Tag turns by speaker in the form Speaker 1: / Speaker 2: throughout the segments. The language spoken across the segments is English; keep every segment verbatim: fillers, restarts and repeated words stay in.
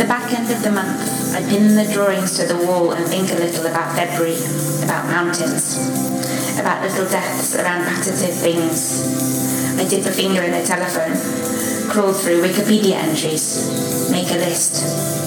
Speaker 1: At the back end of the month, I pin the drawings to the wall and think a little about February, about mountains, about little deaths around battered things. I dip a finger in the telephone, crawl through Wikipedia entries, make a list.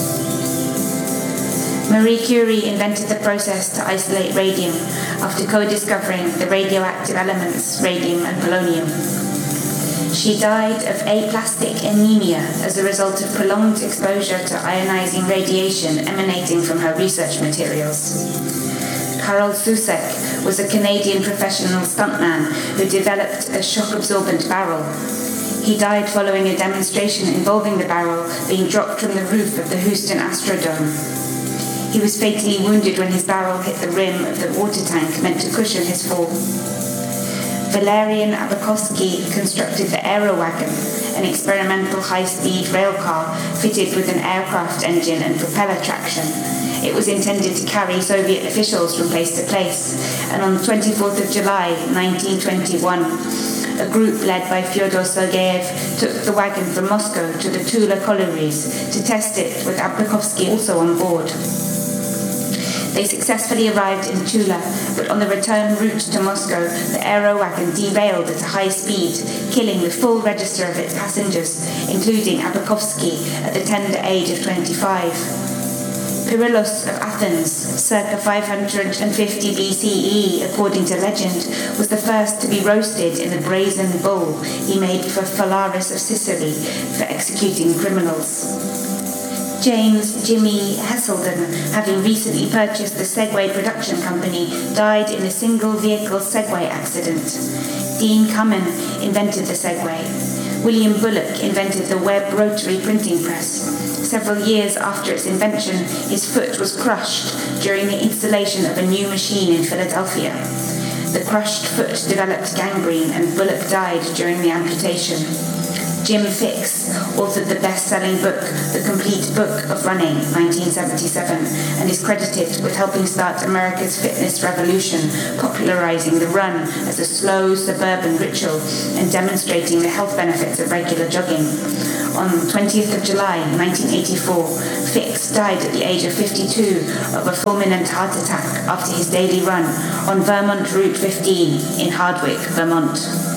Speaker 1: Marie Curie invented the process to isolate radium after co-discovering the radioactive elements radium and polonium. She died of aplastic anemia as a result of prolonged exposure to ionizing radiation emanating from her research materials. Karol Susek was a Canadian professional stuntman who developed a shock-absorbent barrel. He died following a demonstration involving the barrel being dropped from the roof of the Houston Astrodome. He was fatally wounded when his barrel hit the rim of the water tank meant to cushion his fall. Valerian Abakovsky constructed the Aerowagon, an experimental high-speed railcar fitted with an aircraft engine and propeller traction. It was intended to carry Soviet officials from place to place, and on the twenty-fourth of July, nineteen twenty-one, a group led by Fyodor Sergeyev took the wagon from Moscow to the Tula collieries to test it, with Abakovsky also on board. They successfully arrived in Tula, but on the return route to Moscow, the Aerowagon derailed at a high speed, killing the full register of its passengers, including Abakovsky at the tender age of twenty-five. Pyrrholos of Athens, circa five hundred fifty B C E, according to legend, was the first to be roasted in a brazen bull he made for Phalaris of Sicily for executing criminals. James Jimmy Heselden, having recently purchased the Segway production company, died in a single-vehicle Segway accident. Dean Cumming invented the Segway. William Bullock invented the Webb rotary printing press. Several years after its invention, his foot was crushed during the installation of a new machine in Philadelphia. The crushed foot developed gangrene and Bullock died during the amputation. Jim Fixx authored the best-selling book, The Complete Book of Running, nineteen seventy-seven, and is credited with helping start America's fitness revolution, popularizing the run as a slow, suburban ritual and demonstrating the health benefits of regular jogging. On the twentieth of July, nineteen eighty-four, Fixx died at the age of fifty-two of a fulminant heart attack after his daily run on Vermont Route fifteen in Hardwick, Vermont.